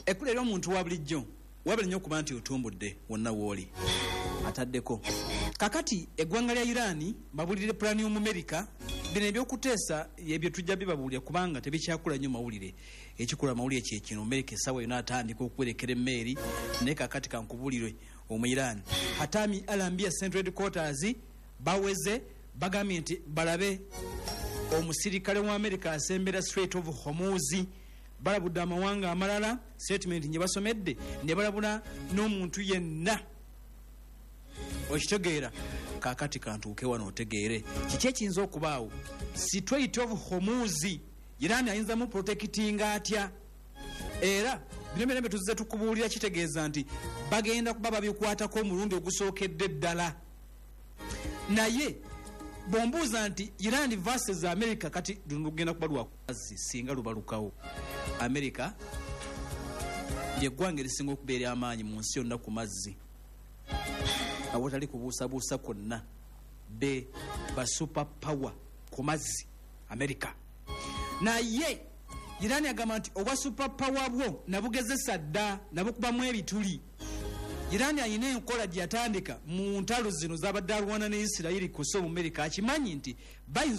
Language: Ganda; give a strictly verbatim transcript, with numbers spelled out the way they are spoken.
ekkulu ery'omuntu wa bulijjo wabula nnyo okuba nti otumbudde wonna wooli ataddeko kakati eggwanga lya Iran babulire pulani y'Omumerika bino ebyokuteesa ebyo tujja bibabuulira kubanga tebikyakula nnyo mawulire ekikula mawulire kye kino Amerika essaawa yonna atandika okwerekera emmeeri naye kakati kankubulirwe omu Iran Hatami Al-Anbiya Central Headquarters baweze bagambye nti balabe omusirikale wa Amerika asembera Strait of Hormuz balabudde amawanga amalala statement nye basomedde ne balabula n'omuntu yenna okitegeera kakati kantuuke wano otegeere kiki ekiyinza okubaawo Strait of Hormuz Iran ayinza mu protecting atya era bino byonna tuzize tukubuulira kitegeeza nti bagenda kuba babikwatako omulundi ogusookedde ddala naye bombuuza nti Iran versus America kati luno lugenda kuba lwakubazi singa lubalukawo America lyeggwanga erisinga okubeera amaanyi mu nsi yonna ku mazzi awatali kubuusabuusa kwonna be ba super power ku mazzi America naye Iran agamba nti obwa super power bwo nabugezesa dda nabukubamu ebituli Iran ayina enkola gy'atandika mu ntalo zino z'abadde alwana ne Isirayiri ku so mu America akimanyi nti